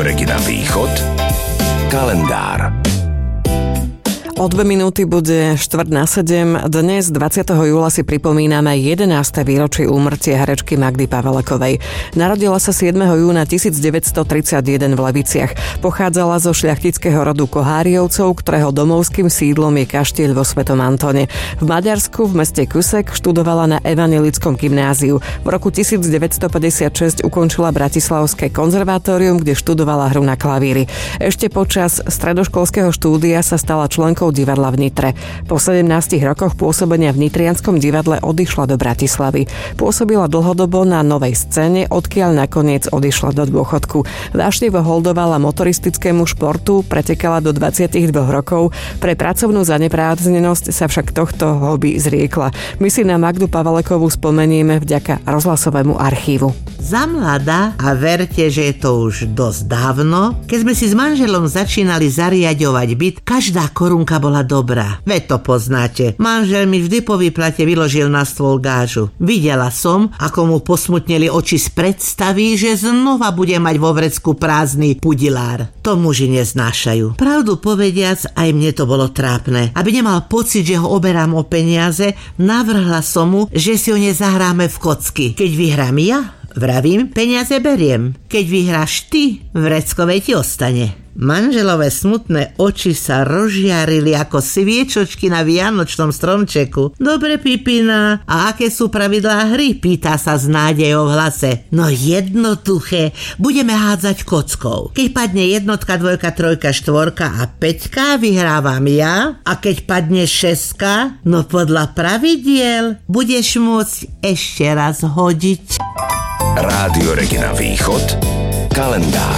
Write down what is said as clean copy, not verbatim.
Regina Východ. Kalendár. O 2 minúty bude 6:45. Dnes 20. júla si pripomíname 11. výročie úmrtia herečky Magdy Pavelekovej. Narodila sa 7. júna 1931 v Leviciach. Pochádzala zo šľachtického rodu Koháriovcov, ktorého domovským sídlom je kaštieľ vo Svetom Antone. V Maďarsku v meste Kusek študovala na evanjelickom gymnáziu. V roku 1956 ukončila Bratislavské konzervatórium, kde študovala hru na klavíri. Ešte počas stredoškolského štúdia sa stala členkou divadla v Nitre. Po 17 rokoch pôsobenia v Nitrianskom divadle odišla do Bratislavy. Pôsobila dlhodobo na Novej scéne, odkiaľ nakoniec odišla do dôchodku. Vášnivo holdovala motoristickému športu, pretekala do 22 rokov. Pre pracovnú zaneprázdnenosť sa však tohto hobby zriekla. My si na Magdu Pavelekovú spomenieme vďaka rozhlasovému archívu. Za mladá, a verte, že je to už dosť dávno, keď sme si s manželom začínali zariaďovať byt, každá korunka bola dobrá. Veď to poznáte. Manžel mi vždy po výplate vyložil na stôl gážu. Videla som, ako mu posmutneli oči z predstavy, že znova bude mať vo vrecku prázdny pudilár. To muži neznášajú. Pravdu povediac, aj mne to bolo trápne. Aby nemal pocit, že ho oberám o peniaze, navrhla som mu, že si o ne zahráme v kocky. Keď vyhrám ja, vravím, peniaze beriem. Keď vyhráš ty, vreckovej ti ostane. Manželové smutné oči sa rozžiarili ako sviečočky na vianočnom stromčeku. Dobre, Pipina, a aké sú pravidlá hry? Pýta sa s nádejou v hlase. No jednoduché, budeme hádzať kockou. Keď padne jednotka, dvojka, trojka, štvorka a päťka, vyhrávam ja. A keď padne šestka, no podľa pravidiel budeš môcť ešte raz hodiť. Rádio Regina Východ. Kalendár.